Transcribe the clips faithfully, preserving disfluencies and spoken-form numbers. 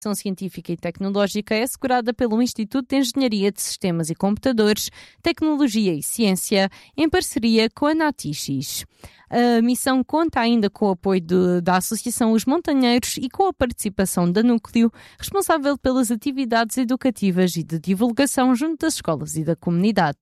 A científica e tecnológica é assegurada pelo Instituto de Engenharia de Sistemas e Computadores, Tecnologia e Ciência, em parceria com a NATIXIS. A missão conta ainda com o apoio de, da Associação Os Montanheiros e com a participação da Núcleo, responsável pelas atividades educativas e de divulgação junto das escolas e da comunidade.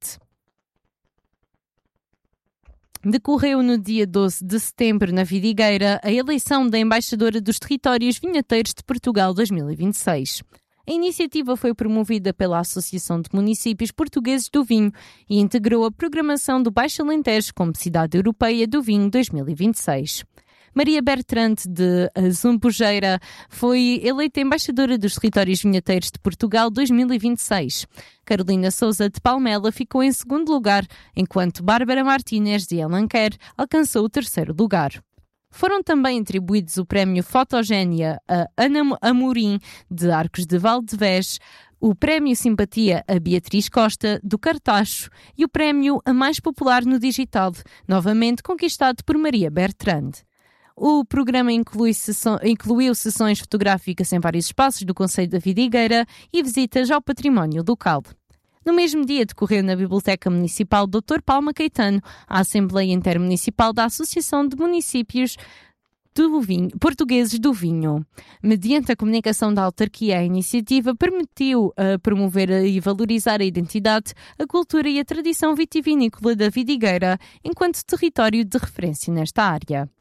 Decorreu no dia doze de setembro, na Vidigueira, a eleição da Embaixadora dos Territórios Vinheteiros de Portugal dois mil e vinte e seis. A iniciativa foi promovida pela Associação de Municípios Portugueses do Vinho e integrou a programação do Baixo Alentejo como Cidade Europeia do Vinho dois mil e vinte e seis. Maria Bertrand de Zumbujeira foi eleita Embaixadora dos Territórios Vinheteiros de Portugal dois mil e vinte e seis. Carolina Sousa de Palmela ficou em segundo lugar, enquanto Bárbara Martínez de Alenquer alcançou o terceiro lugar. Foram também atribuídos o prémio Fotogénia a Ana Amorim de Arcos de Valdevez, o prémio Simpatia a Beatriz Costa, do Cartacho, e o prémio A Mais Popular no Digital, novamente conquistado por Maria Bertrand. O programa inclui sessão, incluiu sessões fotográficas em vários espaços do Concelho da Vidigueira e visitas ao património local. No mesmo dia decorreu na Biblioteca Municipal doutor Palma Caetano a Assembleia Intermunicipal da Associação de Municípios do Vinho, Portugueses do Vinho. Mediante a comunicação da autarquia, a iniciativa permitiu uh, promover e valorizar a identidade, a cultura e a tradição vitivinícola da Vidigueira enquanto território de referência nesta área.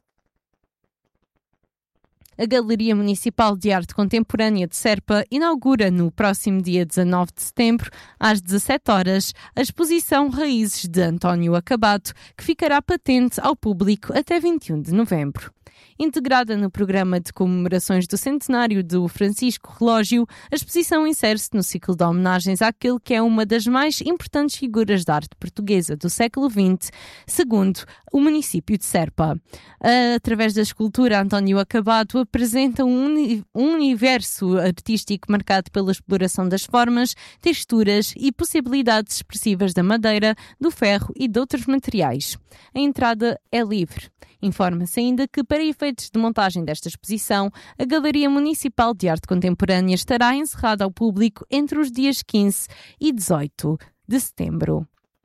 A Galeria Municipal de Arte Contemporânea de Serpa inaugura no próximo dia dezanove de setembro, às dezassete horas, a exposição Raízes de António Acabado, que ficará patente ao público até vinte e um de novembro. Integrada no programa de comemorações do centenário do Francisco Relógio, a exposição insere-se no ciclo de homenagens àquele que é uma das mais importantes figuras da arte portuguesa do século vinte, segundo o município de Serpa. Através da escultura, António Acabado apresenta um, uni- um universo artístico marcado pela exploração das formas, texturas e possibilidades expressivas da madeira, do ferro e de outros materiais. A entrada é livre. Informa-se ainda que, para efeitos de montagem desta exposição, a Galeria Municipal de Arte Contemporânea estará encerrada ao público entre os dias quinze e dezoito de setembro.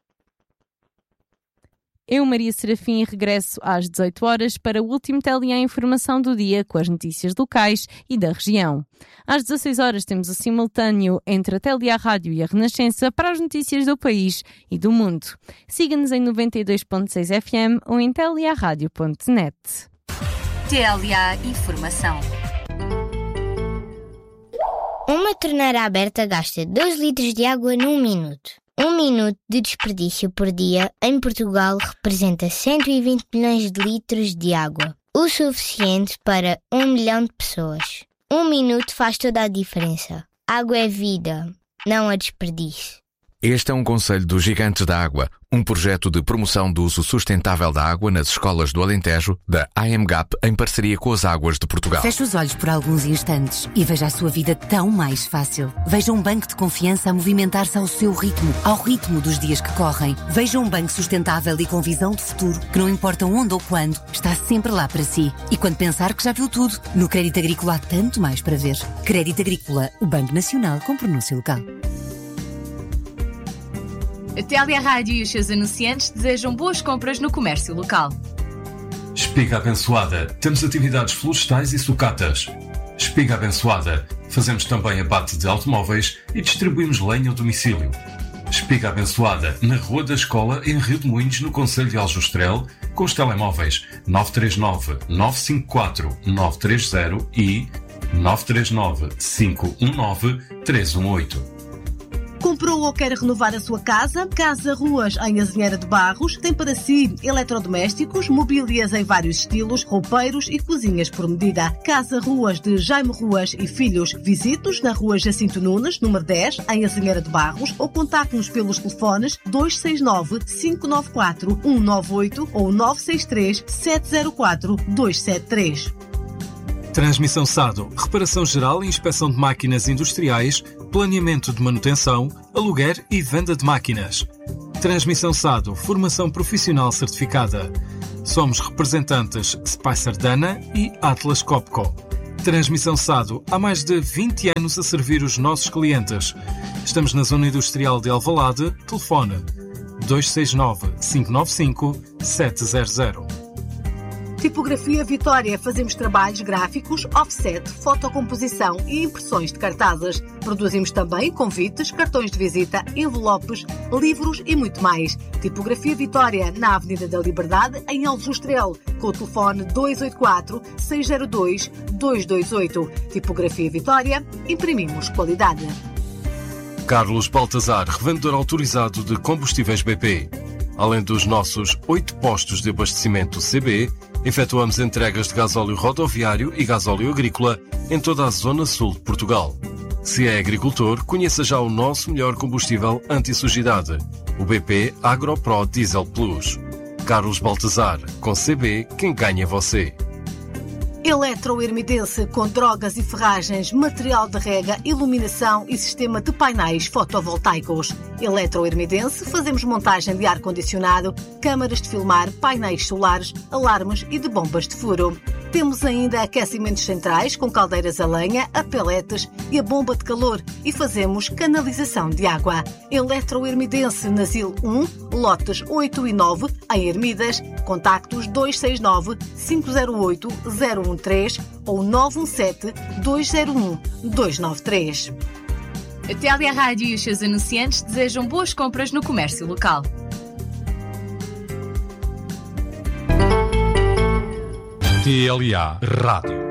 Eu, Maria Serafim, regresso às dezoito horas para o último T L A Informação do dia com as notícias locais e da região. Às dezasseis horas temos o simultâneo entre a T L A Rádio e a Renascença para as notícias do país e do mundo. Siga-nos em noventa e dois ponto seis F M ou em T L A rádio ponto net. T L A Informação. Uma torneira aberta gasta dois litros de água num minuto. Um minuto de desperdício por dia em Portugal representa cento e vinte milhões de litros de água, o suficiente para um milhão de pessoas. Um minuto faz toda a diferença. Água é vida, não a desperdício. Este é um conselho dos Gigantes da Água, um projeto de promoção do uso sustentável da água nas escolas do Alentejo, da A M G A P, em parceria com as Águas de Portugal. Feche os olhos por alguns instantes e veja a sua vida tão mais fácil. Veja um banco de confiança a movimentar-se ao seu ritmo, ao ritmo dos dias que correm. Veja um banco sustentável e com visão de futuro, que não importa onde ou quando, está sempre lá para si. E quando pensar que já viu tudo, no Crédito Agrícola há tanto mais para ver. Crédito Agrícola, o Banco Nacional com pronúncia local. A T L A Rádio e os seus anunciantes desejam boas compras no comércio local. Espiga Abençoada. Temos atividades florestais e sucatas. Espiga Abençoada. Fazemos também abate de automóveis e distribuímos lenha ao domicílio. Espiga Abençoada, na Rua da Escola, em Rio de Moinhos, no concelho de Aljustrel, com os telemóveis nove três nove, nove cinco quatro, nove três zero e nove três nove, cinco um nove, três um oito. Comprou ou quer renovar a sua casa? Casa Ruas, em Azinheira de Barros, tem para si eletrodomésticos, mobílias em vários estilos, roupeiros e cozinhas por medida. Casa Ruas de Jaime Ruas e Filhos. Visite-nos na Rua Jacinto Nunes, número dez, em Azinheira de Barros, ou contacte-nos pelos telefones dois seis nove, cinco nove quatro, um nove oito ou nove seis três, sete zero quatro, dois sete três. Transmissão Sado, reparação geral e inspeção de máquinas industriais, planeamento de manutenção, aluguer e venda de máquinas. Transmissão Sado, formação profissional certificada. Somos representantes Spicer Dana e Atlas Copco. Transmissão Sado, há mais de vinte anos a servir os nossos clientes. Estamos na Zona Industrial de Alvalade. Telefone dois seis nove, cinco nove cinco, sete zero zero. Tipografia Vitória. Fazemos trabalhos gráficos, offset, fotocomposição e impressões de cartazes. Produzimos também convites, cartões de visita, envelopes, livros e muito mais. Tipografia Vitória, na Avenida da Liberdade, em Aljustrel, com o telefone dois oito quatro, seis zero dois, dois dois oito. Tipografia Vitória, imprimimos qualidade. Carlos Baltazar, revendedor autorizado de combustíveis B P. Além dos nossos oito postos de abastecimento C B, efetuamos entregas de gasóleo rodoviário e gasóleo agrícola em toda a zona sul de Portugal. Se é agricultor, conheça já o nosso melhor combustível anti-sujidade, o B P AgroPro Diesel Plus. Carlos Baltazar, com C B, quem ganha é você. Eletroermidense, com drogas e ferragens, material de rega, iluminação e sistema de painéis fotovoltaicos. Eletroermidense, fazemos montagem de ar-condicionado, câmaras de filmar, painéis solares, alarmes e de bombas de furo. Temos ainda aquecimentos centrais com caldeiras a lenha, a peletes e a bomba de calor e fazemos canalização de água. Eletroermidense, Nasil um, lotes oito e nove, em Ermidas. Contactos dois seis nove, cinco zero oito, zero um três ou nove um sete, dois zero um, dois nove três. A Télia Rádio e os seus anunciantes desejam boas compras no comércio local. T L A Rádio.